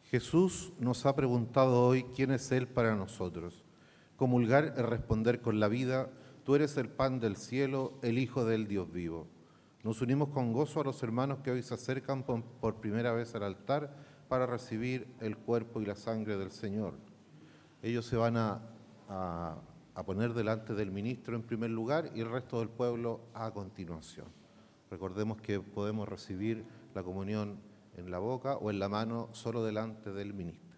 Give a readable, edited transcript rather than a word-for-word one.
Jesús nos ha preguntado hoy quién es Él para nosotros. Comulgar es responder con la vida: tú eres el pan del cielo, el Hijo del Dios vivo. Nos unimos con gozo a los hermanos que hoy se acercan por primera vez al altar para recibir el cuerpo y la sangre del Señor. Ellos se van a poner delante del ministro en primer lugar y el resto del pueblo a continuación. Recordemos que podemos recibir la comunión en la boca o en la mano solo delante del ministro.